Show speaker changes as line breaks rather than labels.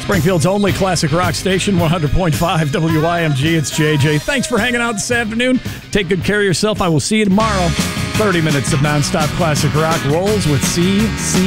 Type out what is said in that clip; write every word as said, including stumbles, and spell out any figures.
Springfield's only classic rock station, one hundred point five W I M G. It's J J. Thanks for hanging out this afternoon. Take good care of yourself. I will see you tomorrow. thirty minutes of nonstop classic rock rolls with C C.